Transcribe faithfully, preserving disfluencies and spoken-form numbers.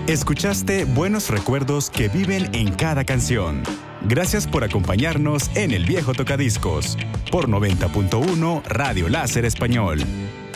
Escuchaste buenos recuerdos que viven en cada canción. Gracias por acompañarnos en El Viejo Tocadiscos por noventa punto uno Radio Láser Español.